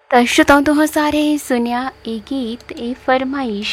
ਤਾਂ श्रोताओं तुहां सारे सुनिया ये गीत ये फरमाइश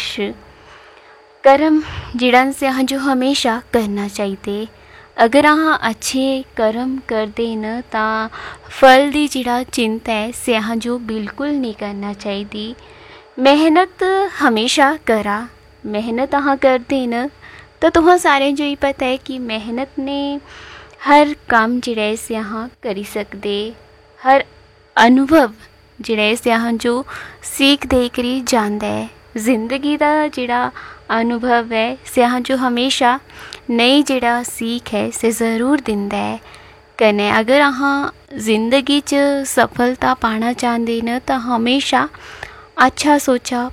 कर्म जिहड़ा से जो हमेशा करना चाहिए। अगर अहाँ अच्छे कर्म करते न तो फल की जिहड़ा चिंता है से अहाँ जो बिल्कुल नहीं करना चाहिए। मेहनत हमेशा करा, मेहनत अहाँ करते न तो तुहां सारे जो ही पता है कि मेहनत ने हर काम जिहड़ा से अहाँ करी सकते, हर अनुभव जिहड़ा से अहाँ जो सीख दे करी जांदा है। जिंदगी का जिहड़ा अनुभव है से अहाँ जो हमेशा नई जिहड़ा सीख है से ज़रूर दिंदा है। कने अगर अहाँ जिंदगी च सफलता पाना चाहते न तो हमेशा अच्छा सोचा,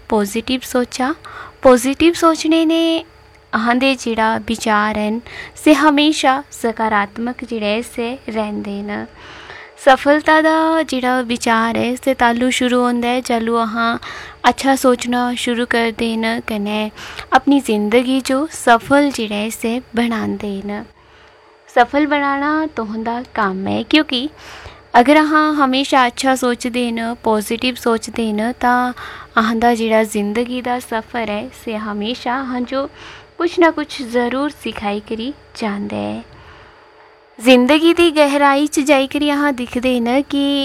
पॉजिटिव सोचने ने अहाँ दे जिहड़ा विचार हैं से हमेशा सकारात्मक जिहड़े से रहिंदे न। सफलता का जिहड़ा विचार है से तालू शुरू होंदा है जल्लू अहाँ अच्छा सोचना शुरू कर देन कने अपनी ज़िंदगी जो सफल जिहड़े से बनांदे न। सफल बनाना तुहांदा काम है, क्योंकि अगर अहाँ हमेशा अच्छा सोचते न, पॉजिटिव सोचते न तो अहाँ दा जिहड़ा ज़िंदगी का सफ़र है से हमेशा अहाँ जो कुछ ना कुछ ज़रूर सिखाई करी जांदा है। जिंदगी की गहराई च जाई करी अहाँ दिखते न कि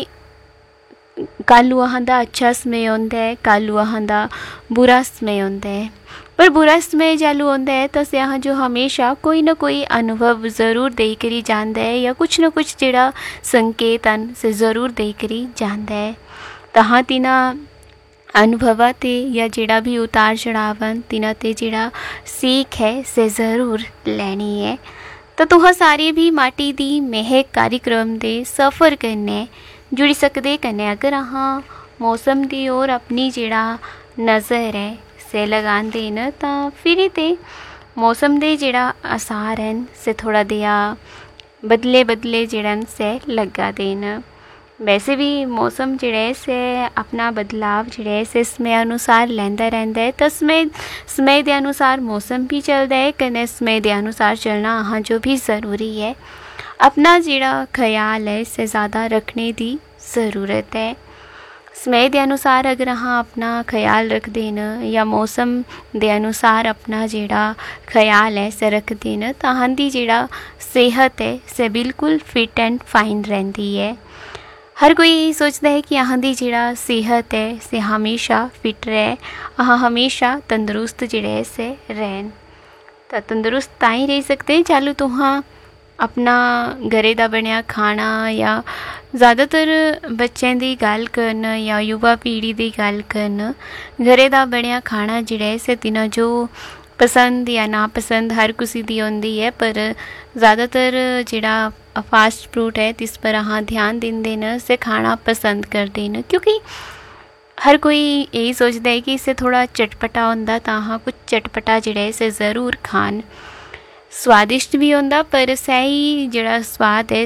कल्लू अहाँ दा अच्छा समय आंदा है, कल्लू अहाँ दा बुरा समय आंदा है। पर बुरा समय जल्लू आंदा है तो से अहाँ जो हमेशा कोई ना कोई अनुभव ज़रूर दे करी जांदा है या कुछ ना कुछ जिहड़ा संकेत अन से ज़रूर दे करी जांदा है। तहाँ तिना अनुभव ते या जिहड़ा भी उतार चढ़ावन तिना ते जिहड़ा सीख है से ज़रूर लैनी है। तो तुहां सारे भी माटी दी महक कार्यक्रम दे सफ़र कन्नै जुड़ी सकते। कन्नै अगर अहाँ मौसम की ओर अपनी जिहड़ा नज़र है से लगांदे न तो फिर ते मौसम दे जिहड़ा आसार हैं से थोड़ा दिया बदले जिहड़न से लगा देन। वैसे भी मौसम जिहड़े से अपना बदलाव जिहड़े से समय अनुसार लैंदा रहंदा है तो समय के अनुसार मौसम भी चलता है कने समय के अनुसार चलना अहाँ जो भी ज़रूरी है। अपना जिहड़ा ख्याल है से ज़्यादा रखने की ज़रूरत है। समय के अनुसार अगर अहाँ अपना ख्याल रखते न या मौसम के अनुसार अपना जिहड़ा ख्याल है से रखते न तो अहाँ दी जिहड़ा सेहत है से बिल्कुल फिट एंड फाइन रहंदी है। हर कोई यही सोचता है कि अहाँ दी जिहड़ा सेहत है से हमेशा फिट रहे, अहाँ हमेशा तंदुरुस्त जिहड़े से रहन। तो तंदुरुस्त तां ही रह सकते चालू तुहां अपना घरे दा बनिया खाना या ज़्यादातर बच्चों की गल करन या युवा पीढ़ी की गल करन, घरे दा बनिया खाना जिहड़ा से तिना जो पसंद या नापसंद हर किसी दी होंदी है। पर ज़्यादातर जिहड़ा फास्ट फूड है जिस पर अहाँ ध्यान देंदे न से खाना पसंद करते न, क्योंकि हर कोई यही सोचता है कि इससे थोड़ा चटपटा होंदा तो अहाँ कुछ चटपटा जिहड़ा से ज़रूर खान। स्वादिष्ट भी होंदा पर सही जिहड़ा स्वाद है